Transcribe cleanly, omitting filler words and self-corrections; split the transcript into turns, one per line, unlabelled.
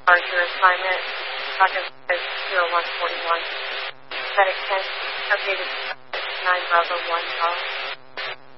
departure assignment, Rocket 0141. Medic 10, updated 9 Bravo 1 call.